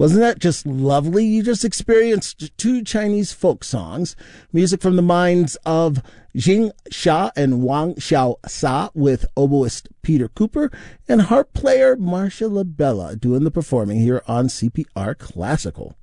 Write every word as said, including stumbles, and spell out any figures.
Wasn't that just lovely? You just experienced two Chinese folk songs, music from the minds of Jing Xia and Wang Xiao Sa with oboist Peter Cooper and harp player Marcia LaBella doing the performing here on C P R Classical.